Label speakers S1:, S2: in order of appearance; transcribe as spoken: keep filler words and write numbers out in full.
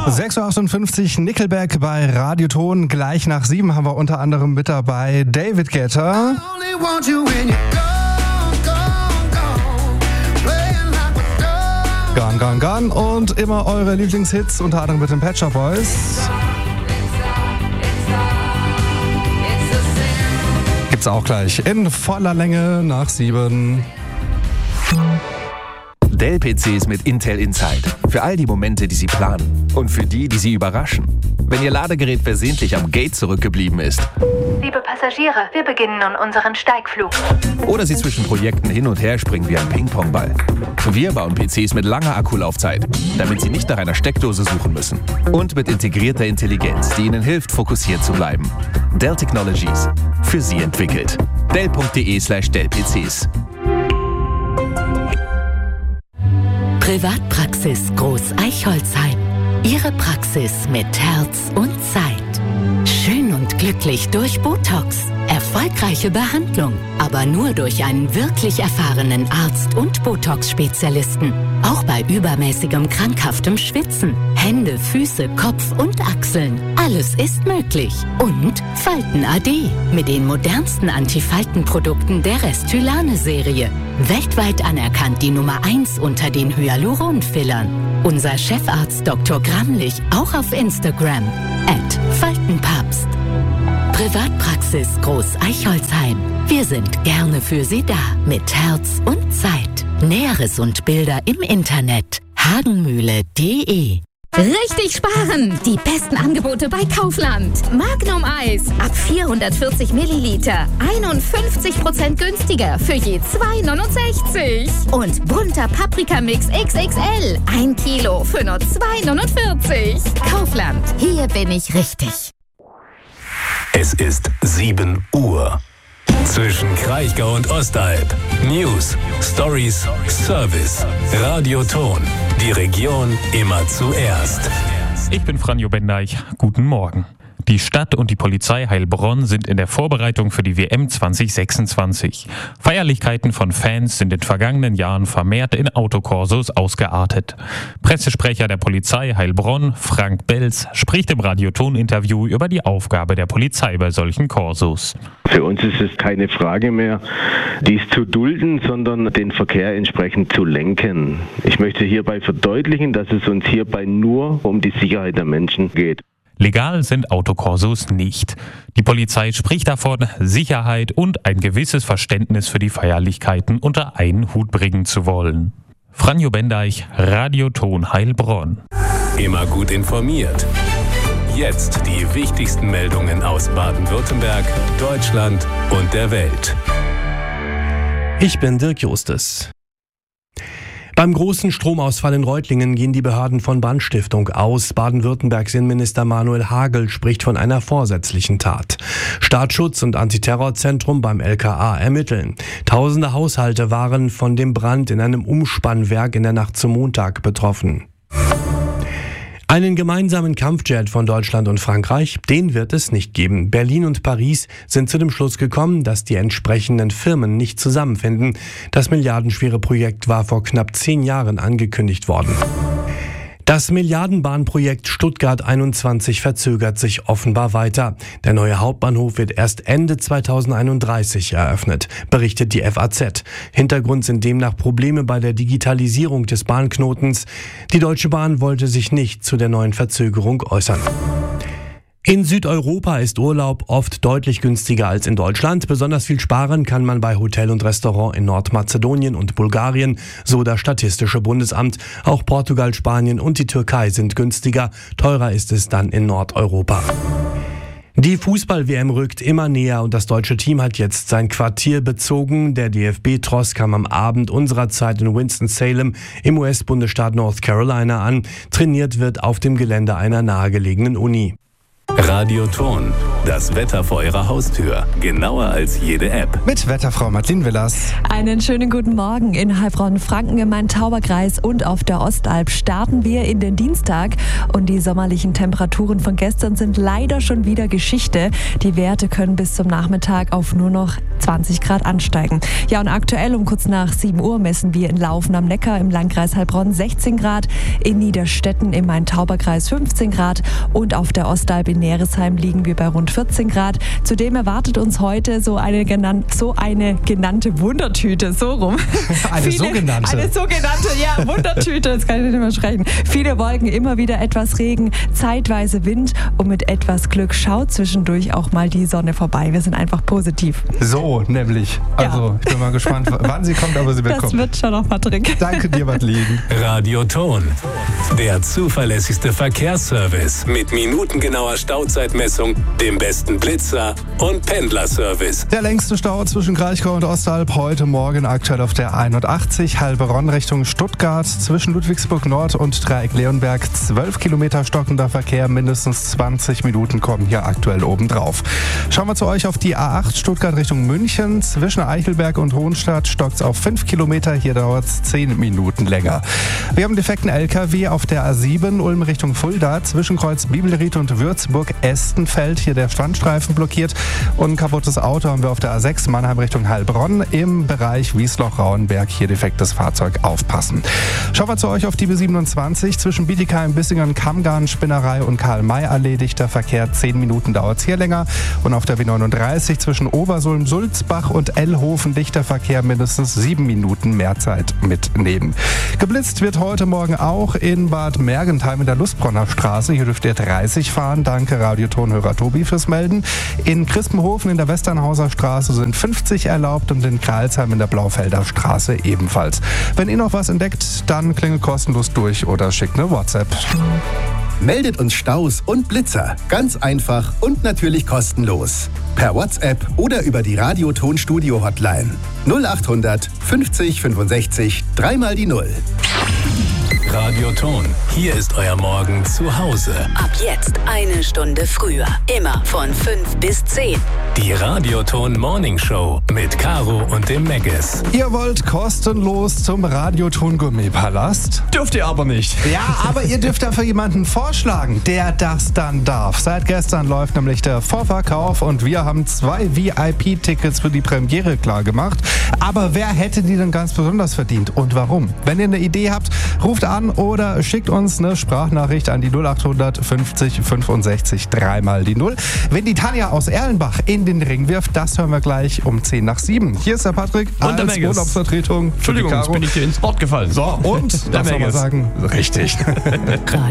S1: sechs Uhr achtundfünfzig, Nickelback bei Radioton. Gleich nach sieben haben wir unter anderem mit dabei David Guetta. Gone, Gone, Gone und immer eure Lieblingshits, unter anderem mit den Pet Shop Boys. Gibt's auch gleich in voller Länge nach sieben.
S2: Dell-P Cs mit Intel Inside. Für all die Momente, die Sie planen. Und für die, die Sie überraschen. Wenn Ihr Ladegerät versehentlich am Gate zurückgeblieben ist.
S3: Liebe Passagiere, wir beginnen nun unseren Steigflug.
S2: Oder Sie zwischen Projekten hin und her springen wie ein Ping-Pong-Ball. Wir bauen P Cs mit langer Akkulaufzeit, damit Sie nicht nach einer Steckdose suchen müssen. Und mit integrierter Intelligenz, die Ihnen hilft, fokussiert zu bleiben. Dell Technologies. Für Sie entwickelt. Dell.de slash Dell-PCs.
S4: Privatpraxis Groß-Eichholzheim. Ihre Praxis mit Herz und Zeit. Schön und glücklich durch Botox. Erfolgreiche Behandlung, aber nur durch einen wirklich erfahrenen Arzt und Botox-Spezialisten. Auch bei übermäßigem krankhaftem Schwitzen. Hände, Füße, Kopf und Achseln. Alles ist möglich. Und Falten A D mit den modernsten Antifaltenprodukten der Restylane-Serie. Weltweit anerkannt die Nummer eins unter den Hyaluron-Fillern. Unser Chefarzt Doktor Gramlich auch auf Instagram. at Faltenpapst. Privatpraxis Groß-Eichholzheim. Wir sind gerne für Sie da. Mit Herz und Zeit. Näheres und Bilder im Internet. hagenmühle punkt de.
S5: Richtig sparen! Die besten Angebote bei Kaufland. Magnum Eis ab vierhundertvierzig Milliliter. einundfünfzig Prozent günstiger für je zwei neunundsechzig. Und bunter Paprikamix X X L. Ein Kilo für nur zwei neunundvierzig. Kaufland. Hier bin ich richtig.
S6: Es ist sieben Uhr. Zwischen Kraichgau und Ostalb. News, Stories, Service. Radioton. Die Region immer zuerst.
S7: Ich bin Franjo Bendeich. Guten Morgen. Die Stadt und die Polizei Heilbronn sind in der Vorbereitung für die W M zwanzig sechsundzwanzig. Feierlichkeiten von Fans sind in den vergangenen Jahren vermehrt in Autokorsos ausgeartet. Pressesprecher der Polizei Heilbronn, Frank Belz, spricht im Radioton-Interview über die Aufgabe der Polizei bei solchen Korsos.
S8: Für uns ist es keine Frage mehr, dies zu dulden, sondern den Verkehr entsprechend zu lenken. Ich möchte hierbei verdeutlichen, dass es uns hierbei nur um die Sicherheit der Menschen geht.
S7: Legal sind Autokorsos nicht. Die Polizei spricht davon, Sicherheit und ein gewisses Verständnis für die Feierlichkeiten unter einen Hut bringen zu wollen. Franjo Bendeich, Radioton Heilbronn.
S6: Immer gut informiert. Jetzt die wichtigsten Meldungen aus Baden-Württemberg, Deutschland und der Welt.
S9: Ich bin Dirk Justes. Beim großen Stromausfall in Reutlingen gehen die Behörden von Brandstiftung aus. Baden-Württembergs Innenminister Manuel Hagel spricht von einer vorsätzlichen Tat. Staatsschutz und Antiterrorzentrum beim L K A ermitteln. Tausende Haushalte waren von dem Brand in einem Umspannwerk in der Nacht zum Montag betroffen. Einen gemeinsamen Kampfjet von Deutschland und Frankreich, den wird es nicht geben. Berlin und Paris sind zu dem Schluss gekommen, dass die entsprechenden Firmen nicht zusammenfinden. Das milliardenschwere Projekt war vor knapp zehn Jahren angekündigt worden. Das Milliardenbahnprojekt Stuttgart einundzwanzig verzögert sich offenbar weiter. Der neue Hauptbahnhof wird erst Ende zweitausendeinunddreißig eröffnet, berichtet die F A Z. Hintergrund sind demnach Probleme bei der Digitalisierung des Bahnknotens. Die Deutsche Bahn wollte sich nicht zu der neuen Verzögerung äußern. In Südeuropa ist Urlaub oft deutlich günstiger als in Deutschland. Besonders viel sparen kann man bei Hotel und Restaurant in Nordmazedonien und Bulgarien, so das Statistische Bundesamt. Auch Portugal, Spanien und die Türkei sind günstiger. Teurer ist es dann in Nordeuropa. Die Fußball-W M rückt immer näher und das deutsche Team hat jetzt sein Quartier bezogen. Der D F B-Tross kam am Abend unserer Zeit in Winston-Salem im U S-Bundesstaat North Carolina an. Trainiert wird auf dem Gelände einer nahegelegenen Uni.
S6: Radioton, das Wetter vor Ihrer Haustür. Genauer als jede App.
S1: Mit Wetterfrau Martin Willers.
S10: Einen schönen guten Morgen in Heilbronn-Franken im Main-Tauber-Kreis und auf der Ostalb starten wir in den Dienstag. Und die sommerlichen Temperaturen von gestern sind leider schon wieder Geschichte. Die Werte können bis zum Nachmittag auf nur noch zwanzig Grad ansteigen. Ja, und aktuell um kurz nach sieben Uhr messen wir in Laufen am Neckar im Landkreis Heilbronn sechzehn Grad, in Niederstetten im Main-Tauber-Kreis fünfzehn Grad und auf der Ostalb in Neresheim liegen wir bei rund vierzehn Grad. Zudem erwartet uns heute so eine, genan- so eine genannte Wundertüte, so rum.
S1: Eine
S10: Viele,
S1: sogenannte.
S10: Eine sogenannte, ja, Wundertüte, jetzt kann ich nicht mehr sprechen. Viele Wolken, immer wieder etwas Regen, zeitweise Wind und mit etwas Glück schaut zwischendurch auch mal die Sonne vorbei. Wir sind einfach positiv.
S1: So, nämlich. Also, ja. Ich bin mal gespannt, wann sie kommt, aber sie wird
S10: das
S1: kommen.
S10: Das wird schon noch, Patrick.
S1: Danke dir, Madeleine.
S6: Radioton, der zuverlässigste Verkehrsservice mit minutengenauer Stauzeitmessung, dem besten Blitzer und Pendlerservice.
S1: Der längste Stau zwischen Kraichgau und Ostalb heute Morgen aktuell auf der einundachtzig, Heilbronn Richtung Stuttgart, zwischen Ludwigsburg Nord und Dreieck Leonberg. zwölf Kilometer stockender Verkehr, mindestens zwanzig Minuten kommen hier aktuell obendrauf. Schauen wir zu euch auf die A acht Stuttgart Richtung München. Zwischen Eichelberg und Hohenstadt stockt es auf fünf Kilometer, hier dauert es zehn Minuten länger. Wir haben einen defekten L K W auf der A sieben, Ulm Richtung Fulda, zwischen Kreuz Bibelried und Würzburg-Estenfeld, hier der Standstreifen blockiert. Und ein kaputtes Auto haben wir auf der A sechs, Mannheim Richtung Heilbronn, im Bereich Wiesloch-Rauenberg, hier defektes Fahrzeug, aufpassen. Schauen wir zu euch auf die B siebenundzwanzig, zwischen Bietigheim, Bissingen, Kammgarn, Spinnerei und Karl-May-Allee, dichter Verkehr, zehn Minuten dauert es hier länger. Und auf der B neununddreißig, zwischen Obersulm, Sulzbach und Ellhofen, dichter Verkehr, mindestens sieben Minuten mehr Zeit mitnehmen. Geblitzt wird heute Morgen auch in Bad Mergentheim in der Lustbronner Straße. Hier dürft ihr dreißig fahren. Danke Radiotonhörer Tobi fürs Melden. In Krispenhofen in der Westernhauser Straße sind fünfzig erlaubt und in Karlsheim in der Blaufelder Straße ebenfalls. Wenn ihr noch was entdeckt, dann klingelt kostenlos durch oder schickt eine WhatsApp.
S11: Meldet uns Staus und Blitzer. Ganz einfach und natürlich kostenlos. Per WhatsApp oder über die Radioton-Studio-Hotline. null achthundert fünfzig fünfundsechzig dreimal die Null.
S6: Radioton, hier ist euer Morgen zu Hause.
S4: Ab jetzt eine Stunde früher. Immer von fünf bis zehn.
S6: Die Radioton Morning Show mit Caro und dem Megges.
S1: Ihr wollt kostenlos zum Radioton Gummipalast?
S9: Dürft ihr aber nicht.
S1: Ja, aber ihr dürft dafür jemanden vorschlagen, der das dann darf. Seit gestern läuft nämlich der Vorverkauf und wir haben zwei V I P-Tickets für die Premiere klar gemacht. Aber wer hätte die denn ganz besonders verdient und warum? Wenn ihr eine Idee habt, ruft an oder schickt uns eine Sprachnachricht an die null achthundert fünfzig fünfundsechzig dreimal die Null. Wenn die Tanja aus Erlenbach in den Ring wirft, das hören wir gleich um zehn nach sieben. Hier ist der Patrick
S9: und der
S1: als
S9: Megges.
S1: Urlaubsvertretung.
S9: Entschuldigung, jetzt bin ich dir ins Wort gefallen.
S1: So, und
S9: der
S1: das soll man sagen, richtig.